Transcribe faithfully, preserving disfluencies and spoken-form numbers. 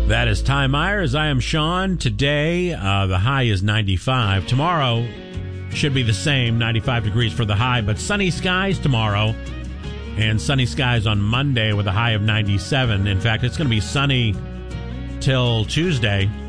That is Ty Myers. I am Sean. Today, uh, the high is ninety-five. Tomorrow should be the same, ninety-five degrees for the high, but sunny skies tomorrow and sunny skies on Monday with a high of ninety-seven. In fact, it's going to be sunny till Tuesday.